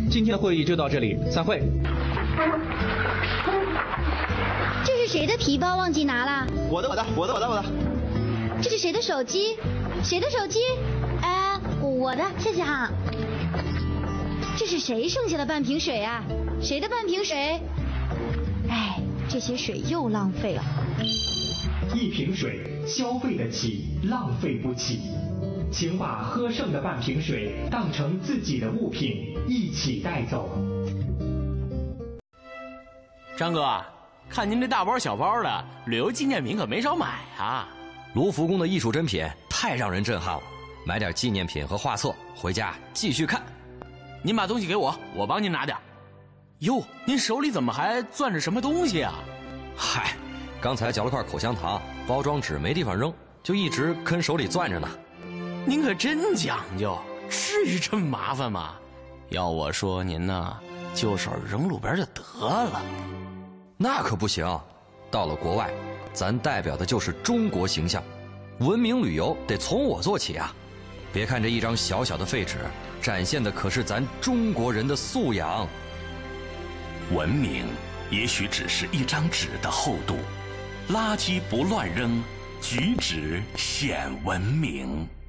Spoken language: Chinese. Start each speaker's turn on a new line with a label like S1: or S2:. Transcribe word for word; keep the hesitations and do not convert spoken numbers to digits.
S1: 今天的会议就到这里，散会。
S2: 这是谁的皮包忘记拿了？
S3: 我的，我的，我的，我的，我的。
S2: 这是谁的手机？谁的手机？哎，我的，谢谢哈。这是谁剩下的半瓶水啊？谁的半瓶水？哎，这些水又浪费了。
S4: 一瓶水消费得起，浪费不起。请把喝剩的半瓶水当成自己的物品一起带走。
S5: 张哥，看您这大包小包的，旅游纪念品可没少买啊。
S6: 卢浮宫的艺术珍品太让人震撼了，买点纪念品和画册回家继续看。
S5: 您把东西给我，我帮您拿点。哟，您手里怎么还攥着什么东西啊？
S6: 嗨，刚才嚼了块口香糖，包装纸没地方扔，就一直跟手里攥着呢。
S5: 您可真讲究，至于这么麻烦吗？要我说您呢，就手扔路边就得了。
S6: 那可不行，到了国外，咱代表的就是中国形象，文明旅游得从我做起啊！别看这一张小小的废纸，展现的可是咱中国人的素养。
S7: 文明也许只是一张纸的厚度，垃圾不乱扔，举止显文明。